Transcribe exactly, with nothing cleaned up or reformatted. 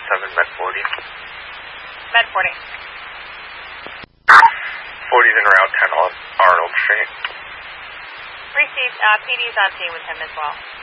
seven, Med forty. Med forty. forty's en route ten on Arnold Street. Received. Uh, P D's on scene with him as well.